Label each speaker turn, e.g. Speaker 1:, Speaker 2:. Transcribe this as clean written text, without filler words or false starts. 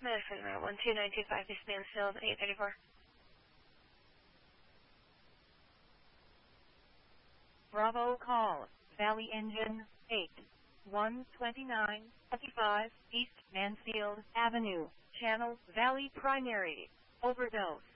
Speaker 1: Medicine Route 12925, East Mansfield, 834.
Speaker 2: Bravo call, Valley Engine, 812925 East Mansfield Avenue, Channel Valley Primary, overdose.